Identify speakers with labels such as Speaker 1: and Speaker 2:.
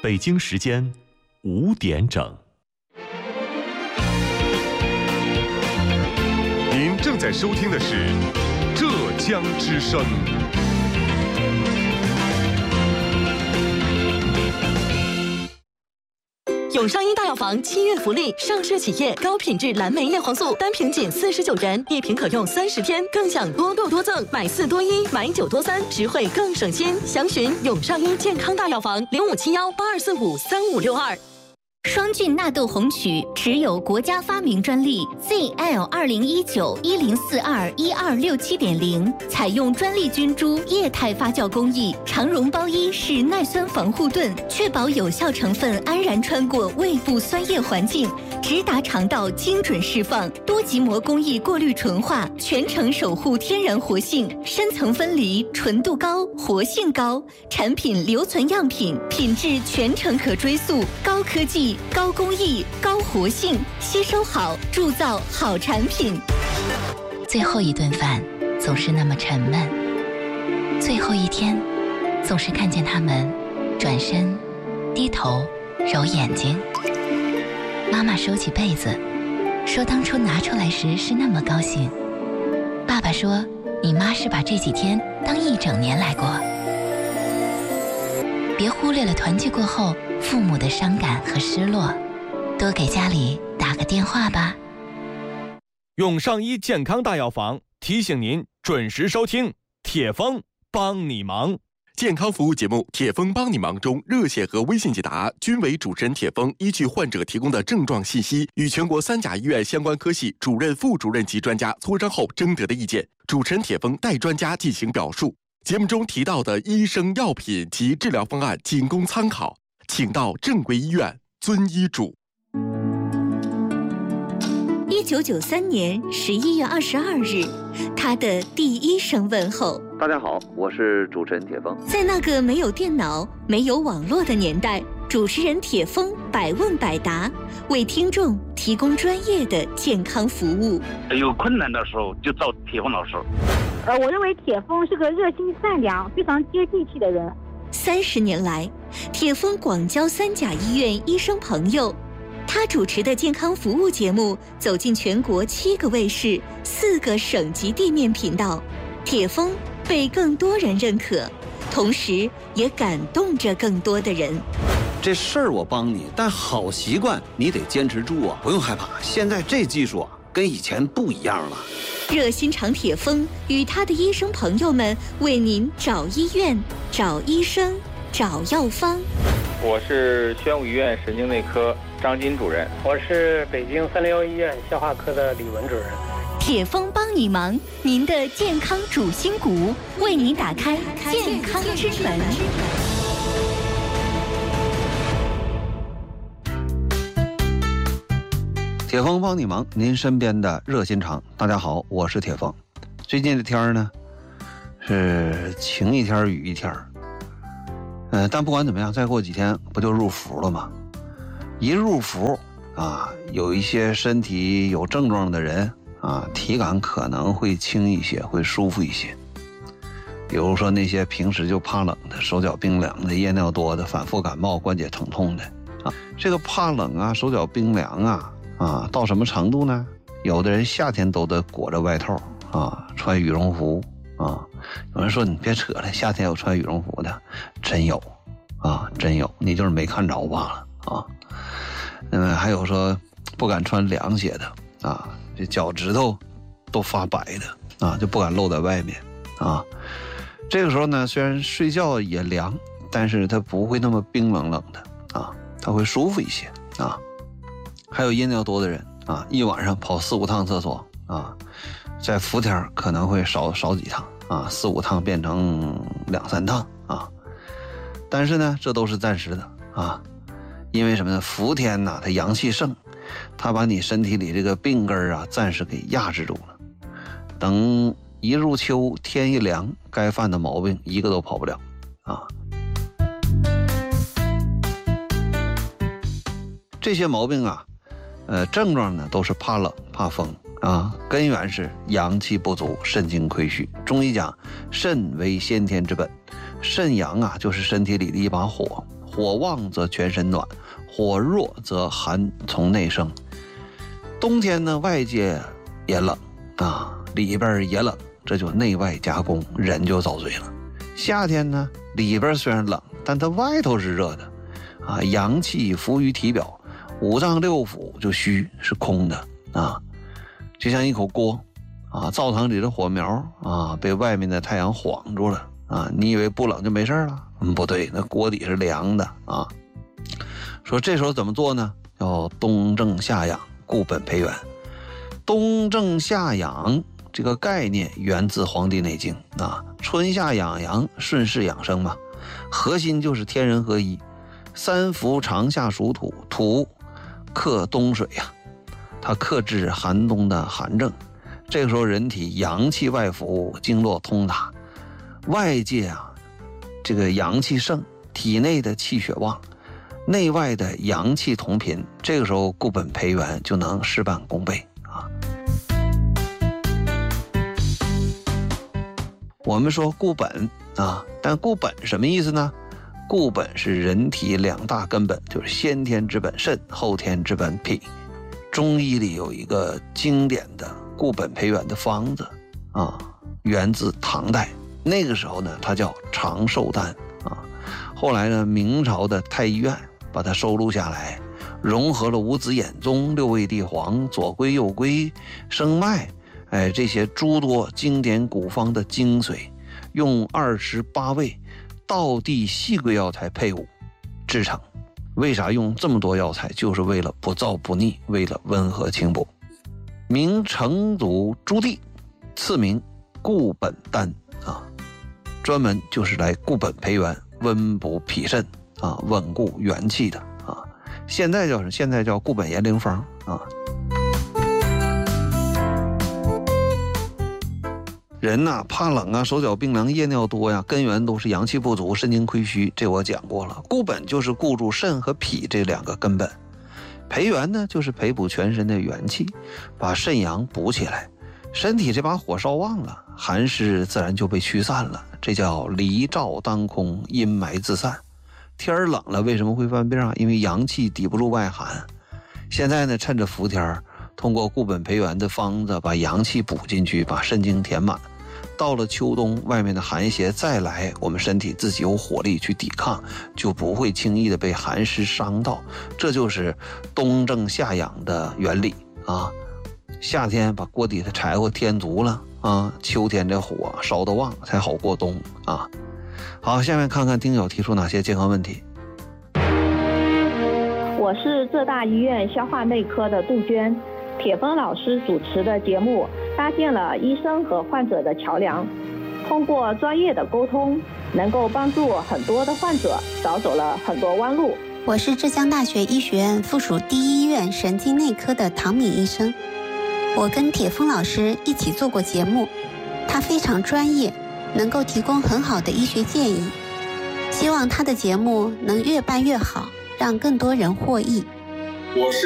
Speaker 1: 北京时间5点整。
Speaker 2: 您正在收听的是浙江之声。
Speaker 3: 永上一大药房7月福利，上市企业高品质蓝莓叶黄素单瓶仅49元，1瓶可用30天，更享多购多赠，买4多1，买9多3，实惠更省心。详询永上一健康大药房057182453562。
Speaker 4: 双菌纳豆红曲持有国家发明专利 ZL201910421267.0，采用专利菌株液态发酵工艺，长绒包衣式耐酸防护盾，确保有效成分安然穿过胃部酸液环境，直达肠道精准释放，多极膜工艺过滤纯化，全程守护天然活性，深层分离，纯度高，活性高，产品留存样品，品质全程可追溯，高科技、高工艺、高活性，吸收好，铸造好产品。
Speaker 5: 最后一顿饭总是那么沉闷，最后一天总是看见他们转身、低头、揉眼睛。妈妈收起被子，说当初拿出来时是那么高兴。爸爸说，你妈是把这几天当一整年来过。别忽略了团聚过后父母的伤感和失落，多给家里打个电话吧。
Speaker 6: 永上一健康大药房提醒您准时收听铁峰帮你忙。
Speaker 2: 健康服务节目《铁峰帮你忙》中，热线和微信解答均为主持人铁峰依据患者提供的症状信息，与全国3甲医院相关科系主任、副主任级专家磋商后征得的意见，主持人铁峰代专家进行表述。节目中提到的医生、药品及治疗方案仅供参考，请到正规医院遵医嘱。
Speaker 4: 1993年11月22日，他的第一声问候。
Speaker 7: 大家好，我是主持人铁峰。
Speaker 4: 在那个没有电脑、没有网络的年代，主持人铁峰百问百答，为听众提供专业的健康服务。
Speaker 8: 有困难的时候就找铁峰老师。
Speaker 9: 我认为铁峰是个热心善良、非常接地气的人。
Speaker 4: 30年来，铁峰广交3甲医院医生朋友。他主持的健康服务节目走进全国7个卫视、4个省级地面频道，铁峰被更多人认可，同时也感动着更多的人。
Speaker 10: 这事儿我帮你，但好习惯你得坚持住啊！不用害怕，现在这技术跟以前不一样了。
Speaker 4: 热心肠铁峰与他的医生朋友们为您找医院、找医生、找药方。
Speaker 11: 我是宣武医院神经内科张金主任。
Speaker 12: 我是北京361医院消化科的李文主任。
Speaker 4: 铁峰帮你忙，您的健康主心骨，为您打开健康之门。
Speaker 13: 铁峰帮你忙，您身边的热心肠。大家好，我是铁峰。最近的天呢，是晴一天雨一天。但不管怎么样，再过几天不就入伏了吗？一入伏啊，有一些身体有症状的人啊，体感可能会轻一些，会舒服一些。比如说那些平时就怕冷的、手脚冰凉的、夜尿多的、反复感冒、关节疼痛的啊，这个怕冷啊、手脚冰凉啊，到什么程度呢？有的人夏天都得裹着外套啊，穿羽绒服啊。有人说你别扯了，夏天有穿羽绒服的，真有啊，真有，你就是没看着罢了啊。那么还有说不敢穿凉鞋的啊，这脚趾头都发白的啊，就不敢露在外面啊。这个时候呢，虽然睡觉也凉，但是它不会那么冰冷冷的啊，它会舒服一些啊。还有夜尿多的人啊，一晚上跑4-5趟厕所啊，在伏天可能会少几趟啊，4-5趟变成2-3趟啊。但是呢，这都是暂时的啊，因为什么呢？伏天呢，它阳气盛，它把你身体里这个病根啊，暂时给压制住了。等一入秋，天一凉，该犯的毛病一个都跑不了啊。这些毛病啊，症状呢都是怕冷、怕风啊，根源是阳气不足，肾精亏虚。中医讲，肾为先天之本，肾阳啊就是身体里的一把火， 火旺则全身暖，火弱则寒从内生。冬天呢，外界也冷啊，里边也冷，这就内外夹攻，人就遭罪了。夏天呢，里边虽然冷，但它外头是热的啊，阳气浮于体表，五脏六腑就虚，是空的啊，就像一口锅啊，灶堂里的火苗啊，被外面的太阳晃住了啊，你以为不冷就没事了？不对，那锅底是凉的啊。说这时候怎么做呢？要冬正夏养，固本培元。冬正夏养这个概念源自《黄帝内经》啊，春夏养阳，顺势养生嘛。核心就是天人合一，三伏长夏属土，土克冬水呀，它克制寒冬的寒症。这个时候人体阳气外浮，经络通达，外界啊这个阳气盛，体内的气血旺，内外的阳气同频，这个时候固本培元就能事半功倍啊。我们说固本啊，但固本什么意思呢？固本是人体两大根本，就是先天之本肾，后天之本脾。中医里有一个经典的固本培元的方子啊，源自唐代，那个时候呢它叫长寿丹啊。后来呢，明朝的太医院把它收录下来，融合了五子衍宗、六味地黄、左归右归、生脉，这些诸多经典古方的精髓，用28味道地细贵药材配伍制成。为啥用这么多药材？就是为了不燥不腻，为了温和清补。名成祖朱棣，赐名固本丹啊，专门就是来固本培元、温补脾肾啊，稳固元气的啊。现在叫什么？现在叫固本延龄方啊。人呐，怕冷啊，手脚冰凉，夜尿多呀，根源都是阳气不足，肾精亏虚，这我讲过了。固本就是固住肾和脾这两个根本，培元呢就是培补全身的元气，把肾阳补起来，身体这把火烧旺了，寒湿自然就被驱散了，这叫离照当空，阴霾自散。天儿冷了为什么会犯病啊？因为阳气抵不住外寒。现在呢，趁着伏天，通过固本培元的方子把阳气补进去，把肾精填满。到了秋冬，外面的寒邪再来，我们身体自己有火力去抵抗，就不会轻易的被寒湿伤到。这就是冬正夏养的原理啊。夏天把锅底的柴火添足了啊，秋天这火烧得旺才好过冬啊。好，下面看看听友提出哪些健康问题。
Speaker 9: 我是浙大医院消化内科的杜鹃，铁峰老师主持的节目搭建了医生和患者的桥梁，通过专业的沟通，能够帮助很多的患者少走了很多弯路。
Speaker 14: 我是浙江大学医学院附属第一医院神经内科的唐敏医生，我跟铁峰老师一起做过节目，他非常专业，能够提供很好的医学建议，希望他的节目能越办越好，让更多人获益。
Speaker 15: 我是